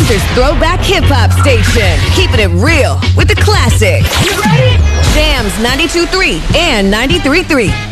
Lancaster's throwback hip-hop station. Keeping it real with the classics. You ready? Jams 92.3 and 93.3.